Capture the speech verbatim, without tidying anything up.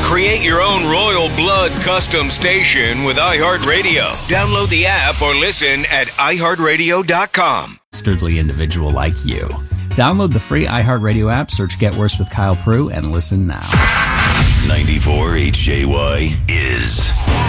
Create your own Royal Blood custom station with iHeartRadio. Download the app or listen at i heart radio dot com. Dastardly individual like you. Download the free iHeartRadio app, search Get Worse with Kyle Prue, and listen now. ninety-four H J Y is